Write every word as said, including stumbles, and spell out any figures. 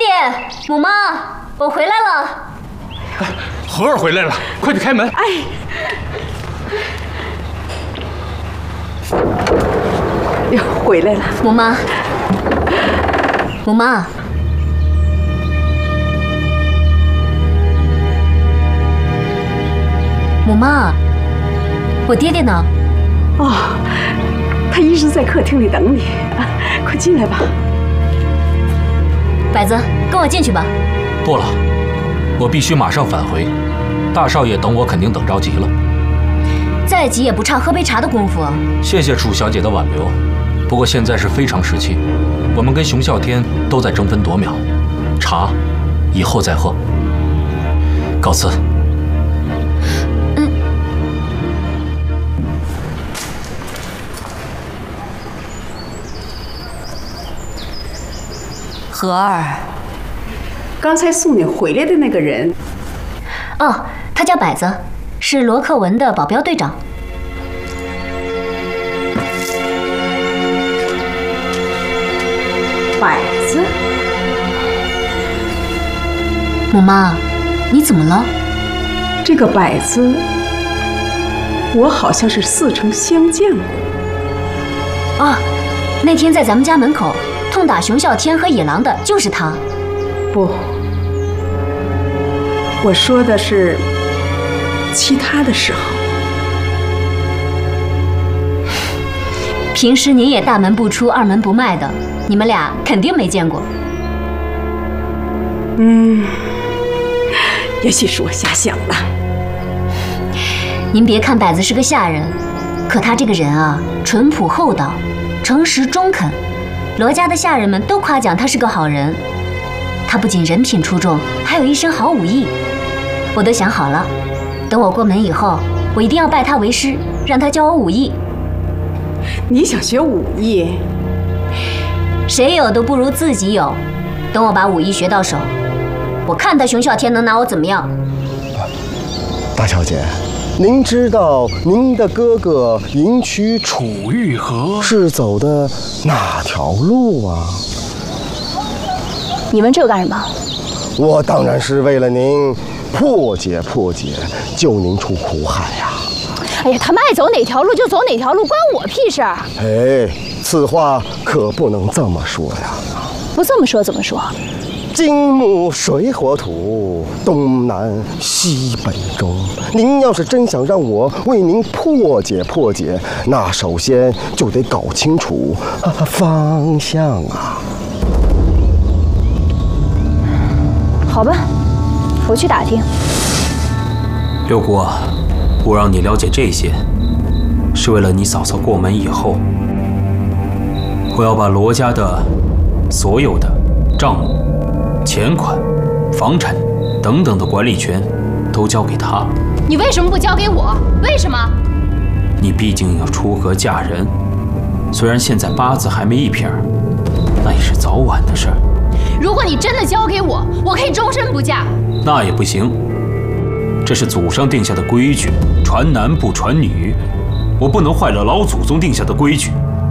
爹，母妈，我回来了。 荷儿回来了，快去开门。 哎，哟，回来了， 母妈，母妈。 母妈，我爹爹呢？ 哦，他一直在客厅里等你，啊，快进来吧。 百子，跟我进去吧。 不了，我必须马上返回。大少爷等我肯定等着急了。 再急也不差喝杯茶的功夫。 谢谢楚小姐的挽留，不过现在是非常时期，我们跟熊啸天都在争分夺秒，茶以后再喝。告辞。 荷儿， 刚才送你回来的那个人， 哦，他叫百子，是罗克文的保镖队长。 百子， 母妈，你怎么了？ 这个百子，我好像是似曾相见过。 啊，那天在咱们家门口。 痛打熊啸天和野狼的就是他。 不，我说的是其他的时候。 平时您也大门不出二门不迈的，你们俩肯定没见过。 嗯，也许是我瞎想了。 您别看百子是个下人，可他这个人啊，淳朴厚道，诚实中肯。 罗家的下人们都夸奖他是个好人，他不仅人品出众，还有一身好武艺。我都想好了，等我过门以后，我一定要拜他为师，让他教我武艺。 你想学武艺？ 谁有都不如自己有。等我把武艺学到手，我看他熊啸天能拿我怎么样？ 大小姐。 您知道您的哥哥迎娶楚玉和是走的哪条路啊？ 你问这个干什么？ 我当然是为了您破解破解，救您出苦海呀！ 哎呀，他们爱走哪条路就走哪条路，关我屁事！ 哎，此话可不能这么说呀！ 不这么说怎么说？ 金木水火土，东南西北中。您要是真想让我为您破解破解，那首先就得搞清楚方向啊。 好吧，我去打听。 六姑，我让你了解这些，是为了你嫂嫂过门以后，我要把罗家的所有的账目。 钱款、房产等等的管理权都交给他。 你为什么不交给我？为什么？ 你毕竟要出河嫁人，虽然现在八字还没一撇，那也是早晚的事儿。 如果你真的交给我，我可以终身不嫁。 那也不行，这是祖上定下的规矩，传男不传女，我不能坏了老祖宗定下的规矩。